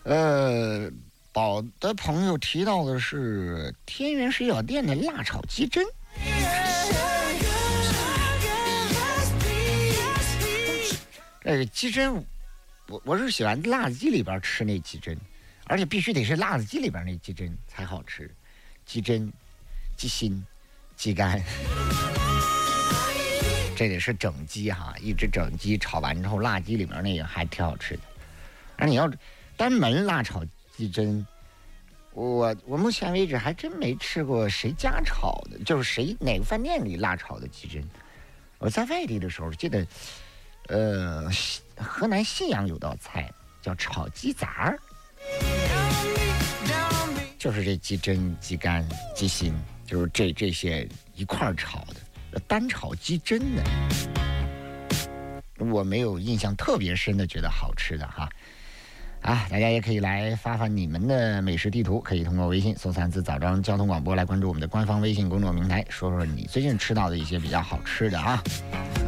宝的朋友提到的是天元水饺店的辣炒鸡胗。这个鸡胗，我是喜欢辣子鸡里边吃那鸡胗，而且必须得是辣子鸡里边那鸡胗才好吃。鸡胗、鸡心、鸡肝，这得是整鸡哈，一只整鸡炒完之后，辣鸡里边那个还挺好吃的。而你要单门辣炒鸡胗，我目前为止还真没吃过谁家炒的，就是哪个饭店里辣炒的鸡胗。我在外地的时候记得。河南信阳有道菜叫炒鸡杂儿，就是这鸡胗、鸡肝、鸡心，就是这些一块炒的，单炒鸡胗的，我没有印象特别深的觉得好吃的哈。大家也可以来发你们的美食地图，可以通过微信搜3字早章交通广播来关注我们的官方微信公众平台，说说你最近吃到的一些比较好吃的啊。